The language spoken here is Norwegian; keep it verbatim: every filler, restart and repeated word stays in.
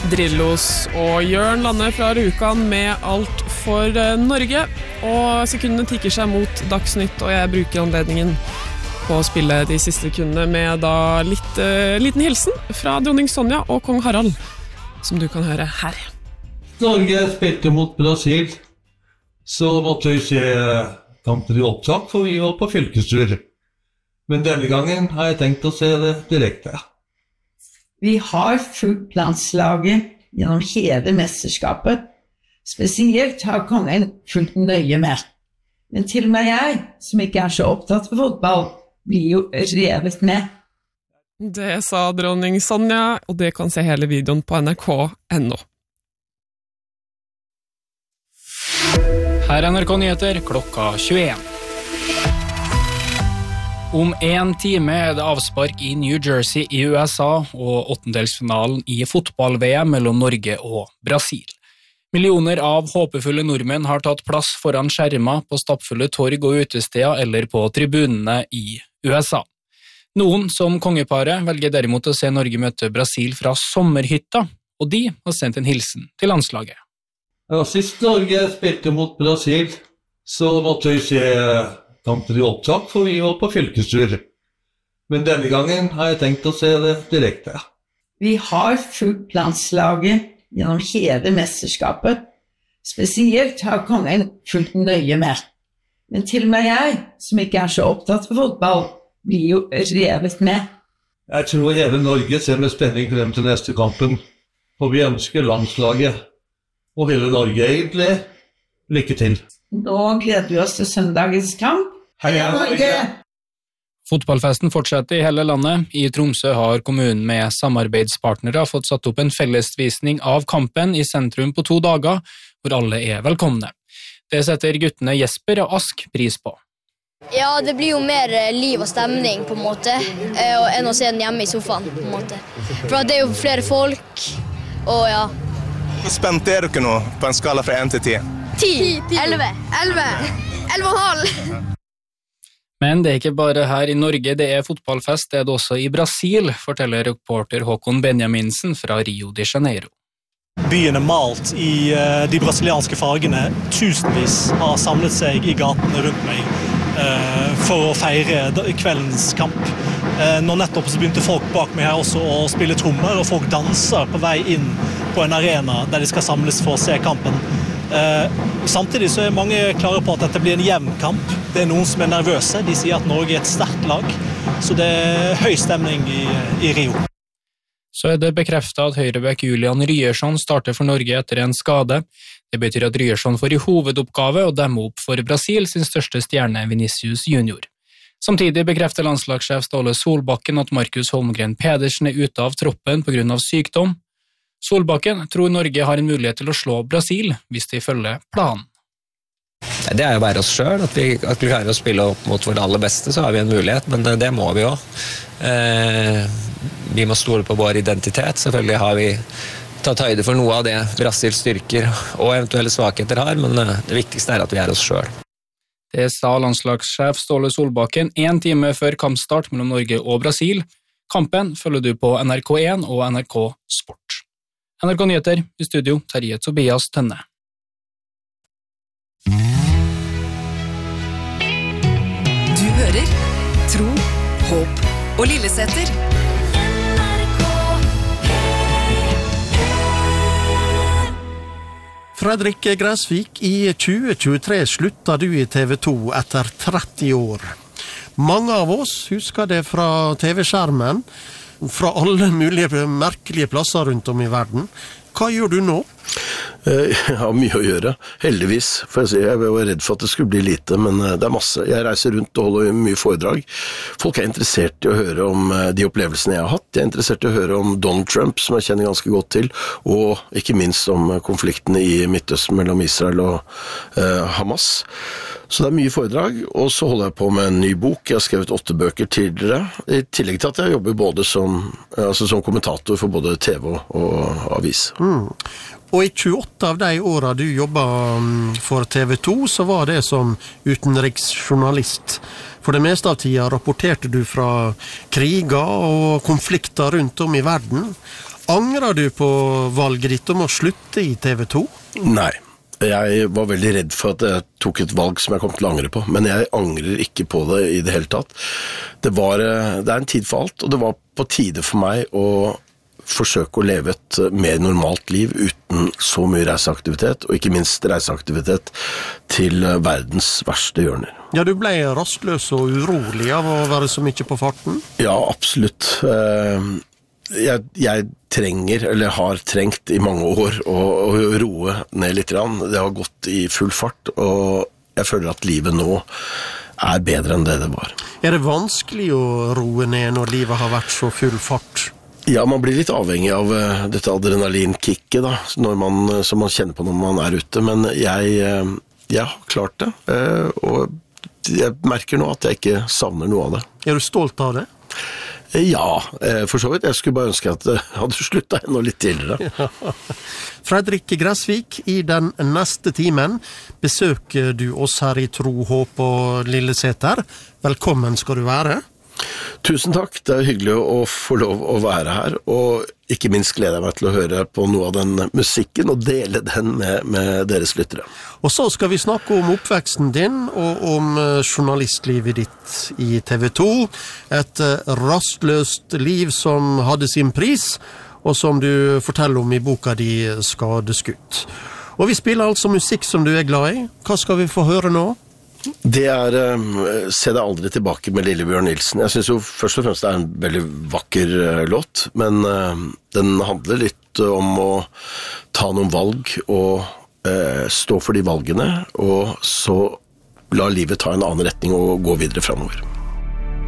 Drillos og Jørn Lande fra Rjukan med alt for Norge. Og sekundene tikker seg mot Dagsnytt, og jeg bruker anledningen på å spille de siste sekundene med da litt uh, liten hilsen fra dronning Sonja og kong Harald, som du kan høre her. Norge spilte mot Brasil, så måtte vi se kampen i opptak, for vi var på fylkestur. Men denne gangen har jeg tenkt å se det direkte. Vi har fulgt landslaget gjennom hele mesterskapet. Spesielt har kongen fulgt nøye med. Men til og med jeg, som ikke er så opptatt av fotball, blir jo revet med. Det sa dronning Sonja, og det kan se hele videoen på N R K punktum N O. Her er N R K Nyheter klokka tjueen. Om en time er det avspark i New Jersey i U S A og åttendelsfinalen i fotball-V M mellom Norge og Brasil. Millioner av håpefulle nordmenn har tatt plass foran skjermer på stappfulle torg og utesteder eller på tribunene i U S A. Noen, som kongeparet, velger derimot å se Norge møte Brasil fra sommerhytta, og de har sendt en hilsen til landslaget. Ja, sist Norge spilte mot Brasil, så måtte vi se kampen i opptak, for vi var på fylkestur. Men denne gangen har jeg tenkt å se det direkte. Vi har fulgt landslaget gjennom hele mesterskapet. Spesielt har kongen fulgt nøye med. Men til og med jeg, som ikke er så opptatt av fotball, blir jo revet med. Jeg tror hele Norge ser med spenning frem til neste kampen, for vi ønsker landslaget, og hele Norge egentlig, lykke til. Nå gleder vi oss til søndagens kamp. Heia Norge! Fotballfesten fortsetter i hele landet. I Tromsø har kommunen med samarbeidspartnere fått satt opp en fellesvisning av kampen i sentrum på to dager, hvor alle er velkomne. Det setter guttene Jesper og Ask pris på. Ja, det blir jo mer liv og stemning på en måte, enn å se den hjemme i sofaen på en måte. For det er jo flere folk, og ja. Hvor spent er dere nå på en skala fra én til ti? Ti, elleve, elleve, elleve og halv. Men det er ikke bare her i Norge det er fotballfest, det er det også i Brasil, forteller reporter Håkon Benjaminsen fra Rio de Janeiro. Byen er malt i uh, de brasilianske fargene. Tusenvis har samlet seg i gatene rundt meg uh, for å feire kveldens kamp. Uh, nå nettopp så begynte folk bak meg her også å spille trommer, og folk danser på vei inn på en arena der de skal samles for å se kampen. Uh, samtidig så er mange klare på at dette blir en jevn kamp. Det er noen som er nervøse. De sier at Norge er et sterkt lag, så det er høy stemning i, i Rio. Så er det bekreftet at høyrebekk Julian Ryerson starter for Norge etter en skade. Det betyr at Ryerson får i hovedoppgave å demme opp for Brasil sin største stjerne Vinicius Junior. Samtidig bekrefter landslagssjef Ståle Solbakken at Markus Holmgren Pedersen er ute av troppen på grunn av sykdom. Solbakken tror Norge har en mulighet til å slå Brasil hvis de følger planen. Det er jo bare oss selv, at vi, at vi klarer å spille opp mot vår aller beste, så har vi en mulighet, men det, det må vi jo. Eh, vi må stole på vår identitet, selvfølgelig har vi tatt høyde for noe av det Brasils styrker og eventuelle svakheter har, men det viktigste er at vi er oss selv. Det sa landslagssjef Ståle Solbakken en time før kampstart mellom Norge og Brasil. Kampen følger du på N R K én og N R K Sport. N R K Nyheter, i studio, Terje Tobias Tønne. Du hører Tro, Håp og Lilleseter. Fredrik Græsvik, i tjue tjuetre slutta du i T V to etter tretti år. Mange av oss husker det fra T V-skjermen, fra alle mulige merkelige plasser rundt om i verden. Hva gjør du nå? Jeg har mye å gjøre, heldigvis. For jeg, si, jeg var redd for at det skulle bli lite, men det er masse. Jeg reiser rundt og holder mye foredrag. Folk er interessert i å høre om de opplevelsene jeg har hatt. De er interessert i å høre om Donald Trump, som jeg kjenner ganske godt til, og ikke minst om konfliktene i Midtøsten mellom Israel og eh, Hamas. Så det er mye foredrag, og så holder jeg på med en ny bok. Jeg har skrevet åtte bøker tidligere, i tillegg til at jeg jobber både som, altså som kommentator for både T V og avis. Mm. Og i tjueåtte av de årene du jobbet for T V to, så var det som utenriksjournalist. For det meste av tida rapporterte du fra kriger og konflikter rundt om i verden. Angrer du på valget ditt om å slutte i T V to? Nei. Jeg var veldig redd for at jeg tok et valg som jeg kom til å angre på, men jeg angrer ikke på det i det hele tatt. Det, var, det er en tid for alt, og det var på tide for meg å forsøke å leve et mer normalt liv uten så mye reiseaktivitet, og ikke minst reiseaktivitet til verdens verste hjørner. Ja, du ble rastløs og urolig av å være så mye på farten? Ja, absolutt. Jeg, jeg trenger, eller har trengt i mange år, å, å roe ned litt. Det har gått i full fart, og jeg føler at livet nå er bedre enn det det var. Er det vanskelig å roe ned når livet har vært så full fart? Ja, man blir litt avhengig av uh, dette adrenalinkicket da, når man, som man kjenner på når man er ute, men jeg, uh, jeg har klart det, uh, og jeg merker nå at jeg ikke savner noe av det. Er du stolt av det? Ja, for så vidt. Jeg skulle bare ønske at jeg hadde sluttet enda litt tidligere. Ja. Fredrik Gressvik, i den neste timen besøker du oss her i Tro, Håp og Lilleseter. Velkommen skal du være. Tusen takk, det er hyggelig å få lov å være her, og ikke minst gleder jeg meg til å høre på noe av den musikken og dele den med, med deres lyttere. Og så skal vi snakke om oppveksten din og om journalistlivet ditt i T V to. Et rastløst liv som hadde sin pris, og som du forteller om i boka di Skadeskutt. Og vi spiller altså musikk som du er glad i. Hva skal vi få høre nå? Det er um, Se deg aldri tilbake med Lillebjørn Nilsen. Jeg synes jo først og fremst det er en veldig vakker uh, låt, men uh, den handler litt uh, om å ta noen valg og uh, stå for de valgene, og så la livet ta en annen retning og gå videre fremover.